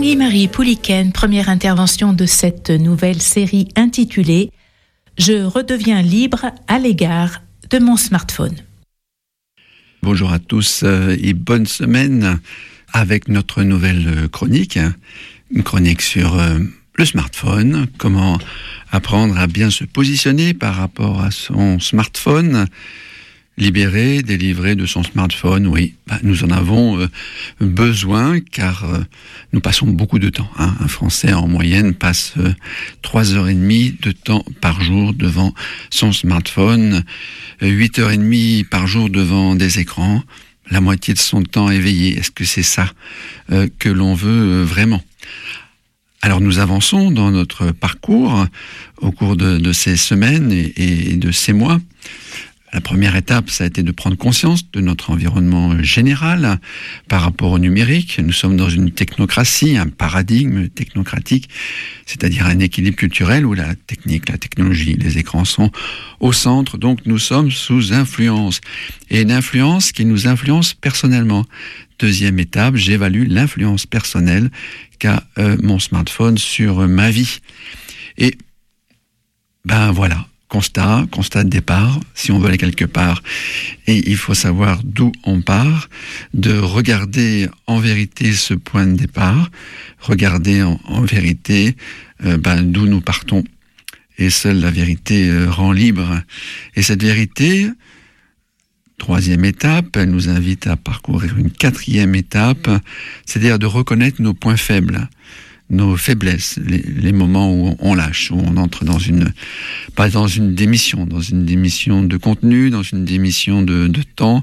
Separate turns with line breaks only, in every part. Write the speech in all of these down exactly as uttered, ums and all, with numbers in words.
Annie-Marie Pouliken, première intervention de cette nouvelle série intitulée « Je redeviens libre à l'égard de mon smartphone ».
Bonjour à tous et bonne semaine avec notre nouvelle chronique, une chronique sur le smartphone, comment apprendre à bien se positionner par rapport à son smartphone, libéré, délivré de son smartphone, oui, bah, nous en avons euh, besoin car euh, nous passons beaucoup de temps. Hein. Un Français en moyenne passe euh, trois heures et demie de temps par jour devant son smartphone, euh, huit heures et demie par jour devant des écrans, la moitié de son temps éveillé. Est-ce que c'est ça euh, que l'on veut euh, vraiment ? Alors nous avançons dans notre parcours au cours de, de ces semaines et, et de ces mois. La première étape, ça a été de prendre conscience de notre environnement général par rapport au numérique. Nous sommes dans une technocratie, un paradigme technocratique, c'est-à-dire un équilibre culturel où la technique, la technologie, les écrans sont au centre. Donc nous sommes sous influence. Et une influence qui nous influence personnellement. Deuxième étape, j'évalue l'influence personnelle qu'a euh, mon smartphone sur euh, ma vie. Et ben voilà. Constat, constat de départ, si on veut aller quelque part, et il faut savoir d'où on part, de regarder en vérité ce point de départ, regarder en, en vérité euh, ben, d'où nous partons, et seule la vérité euh, rend libre. Et cette vérité, troisième étape, elle nous invite à parcourir une quatrième étape, c'est-à-dire de reconnaître nos points faibles, nos faiblesses, les, les moments où on lâche, où on entre dans une, pas dans une démission, dans une démission de contenu, dans une démission de, de temps,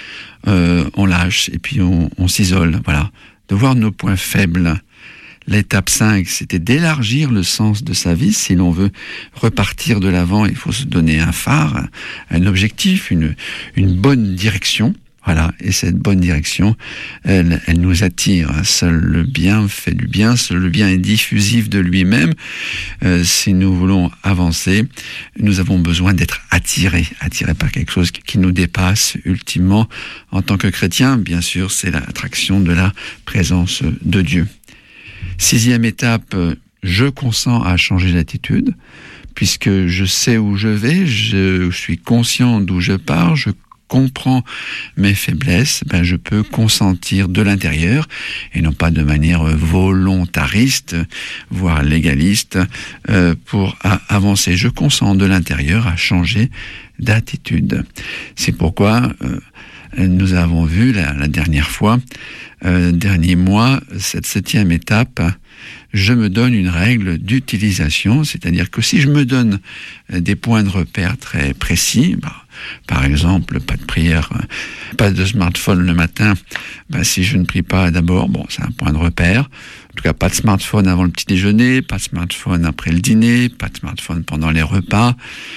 euh, on lâche et puis on, on s'isole, voilà. De voir nos points faibles. L'étape cinq, c'était d'élargir le sens de sa vie. Si l'on veut repartir de l'avant, il faut se donner un phare, un objectif, une, une bonne direction. Voilà, et cette bonne direction, elle, elle nous attire. Seul le bien fait du bien, seul le bien est diffusif de lui-même. Euh, si nous voulons avancer, nous avons besoin d'être attirés, attirés par quelque chose qui nous dépasse ultimement. En tant que chrétien, bien sûr, c'est l'attraction de la présence de Dieu. Sixième étape, je consens à changer d'attitude, puisque je sais où je vais, je suis conscient d'où je pars, je comprends mes faiblesses, ben je peux consentir de l'intérieur et non pas de manière volontariste, voire légaliste, euh, pour a- avancer. Je consens de l'intérieur à changer d'attitude. C'est pourquoi euh, nous avons vu la, la dernière fois, euh, dernier mois, cette septième étape, je me donne une règle d'utilisation, c'est-à-dire que si je me donne des points de repère très précis, bah, par exemple, pas de prière, pas de smartphone le matin, bah, si je ne prie pas d'abord, bon, c'est un point de repère. En tout cas, pas de smartphone avant le petit déjeuner, pas de smartphone après le dîner, pas de smartphone pendant les repas,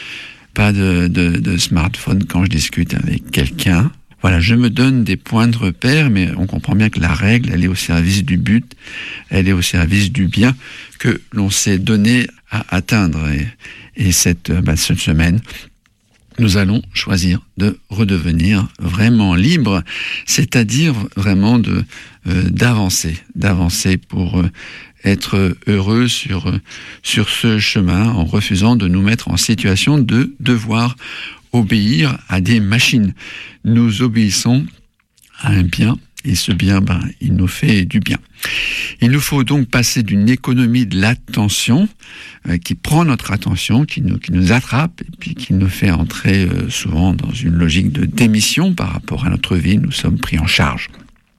pas de, de, de smartphone quand je discute avec quelqu'un. Voilà, je me donne des points de repère, mais on comprend bien que la règle, elle est au service du but, elle est au service du bien que l'on s'est donné à atteindre. Et, et cette, bah, cette semaine, nous allons choisir de redevenir vraiment libre, c'est-à-dire vraiment de euh, d'avancer, d'avancer pour euh, être heureux sur sur ce chemin, en refusant de nous mettre en situation de devoir obéir à des machines. Nous obéissons à un bien, et ce bien, ben, il nous fait du bien. Il nous faut donc passer d'une économie de l'attention euh, qui prend notre attention, qui nous, qui nous attrape, et puis qui nous fait entrer euh, souvent dans une logique de démission par rapport à notre vie. Nous sommes pris en charge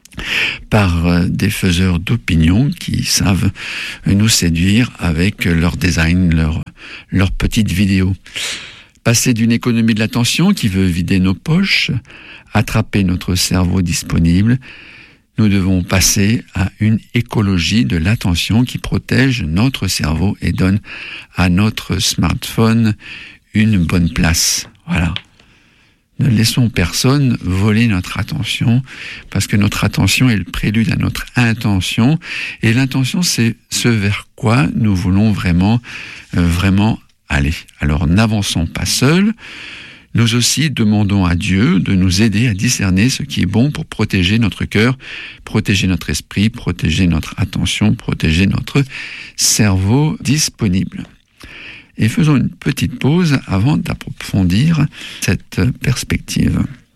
par euh, des faiseurs d'opinion qui savent nous séduire avec leur design, leur, leur petite vidéo. Passer d'une économie de l'attention qui veut vider nos poches, attraper notre cerveau disponible, nous devons passer à une écologie de l'attention qui protège notre cerveau et donne à notre smartphone une bonne place. Voilà. Ne laissons personne voler notre attention, parce que notre attention est le prélude à notre intention, et l'intention, c'est ce vers quoi nous voulons vraiment, euh, vraiment aller. Alors n'avançons pas seuls, nous aussi demandons à Dieu de nous aider à discerner ce qui est bon pour protéger notre cœur, protéger notre esprit, protéger notre attention, protéger notre cerveau disponible. Et faisons une petite pause avant d'approfondir cette perspective.